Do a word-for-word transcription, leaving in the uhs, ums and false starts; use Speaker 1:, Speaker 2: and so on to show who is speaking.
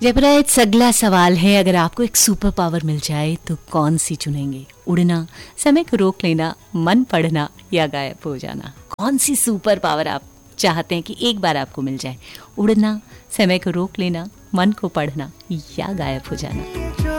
Speaker 1: जबराइट्स अगला सवाल है, अगर आपको एक सुपर पावर मिल जाए तो कौन सी चुनेंगे? उड़ना, समय को रोक लेना, मन पढ़ना या गायब हो जाना? कौन सी सुपर पावर आप चाहते हैं कि एक बार आपको मिल जाए? उड़ना, समय को रोक लेना, मन को पढ़ना या गायब हो जाना?